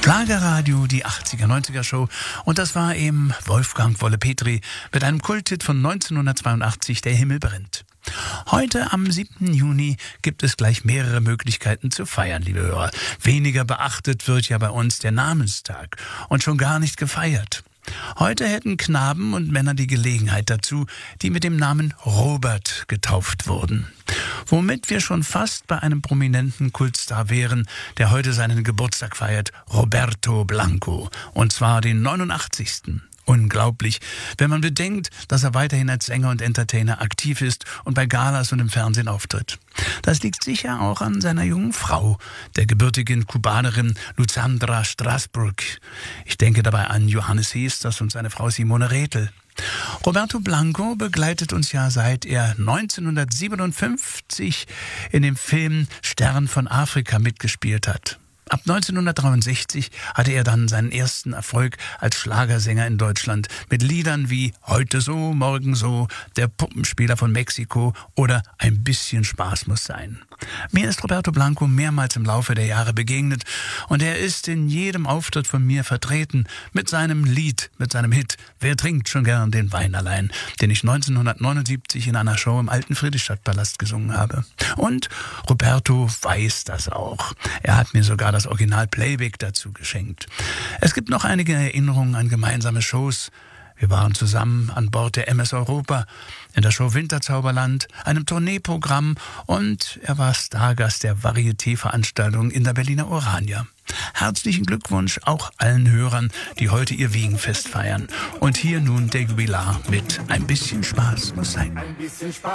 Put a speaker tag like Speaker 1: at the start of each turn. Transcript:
Speaker 1: Schlagerradio, die 80er-90er Show. Und das war eben Wolfgang Wolle-Petri mit einem Kulthit von 1982, Der Himmel brennt. Heute am 7. Juni gibt es gleich mehrere Möglichkeiten zu feiern, liebe Hörer. Weniger beachtet wird ja bei uns der Namenstag und schon gar nicht gefeiert. Heute hätten Knaben und Männer die Gelegenheit dazu, die mit dem Namen Robert getauft wurden. Womit wir schon fast bei einem prominenten Kultstar wären, der heute seinen Geburtstag feiert, Roberto Blanco. Und zwar den 89. Unglaublich, wenn man bedenkt, dass er weiterhin als Sänger und Entertainer aktiv ist und bei Galas und im Fernsehen auftritt. Das liegt sicher auch an seiner jungen Frau, der gebürtigen Kubanerin Luzandra Strasburg. Ich denke dabei an Johannes Hesters und seine Frau Simone Rethel. Roberto Blanco begleitet uns ja seit er 1957 in dem Film Stern von Afrika mitgespielt hat. Ab 1963 hatte er dann seinen ersten Erfolg als Schlagersänger in Deutschland mit Liedern wie Heute so, morgen so, Der Puppenspieler von Mexiko oder Ein bisschen Spaß muss sein. Mir ist Roberto Blanco mehrmals im Laufe der Jahre begegnet und er ist in jedem Auftritt von mir vertreten mit seinem Lied, mit seinem Hit Wer trinkt schon gern den Wein allein, den ich 1979 in einer Show im alten Friedrichstadtpalast gesungen habe. Und Roberto weiß das auch. Er hat mir sogar das Original-Playback dazu geschenkt. Es gibt noch einige Erinnerungen an gemeinsame Shows. Wir waren zusammen an Bord der MS Europa, in der Show Winterzauberland, einem Tourneeprogramm und er war Stargast der Varieté-Veranstaltung in der Berliner Orania. Herzlichen Glückwunsch auch allen Hörern, die heute ihr Wiegenfest feiern. Und hier nun der Jubilar mit Ein bisschen Spaß muss sein.